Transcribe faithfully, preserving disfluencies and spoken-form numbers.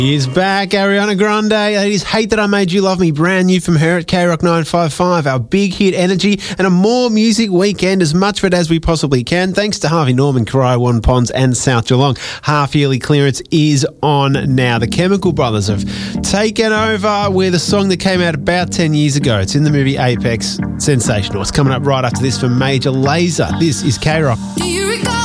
Is back, Ariana Grande. It is Hate That I Made You Love Me, brand new from her at K Rock nine five five. Our big hit energy and a more music weekend, as much of it as we possibly can, thanks to Harvey Norman, Carrara Ponds and South Geelong. Half-yearly clearance is on now. The Chemical Brothers have taken over with a song that came out about ten years ago. It's in the movie Apex. Sensational. It's coming up right after this from Major Lazer. This is K Rock. Do you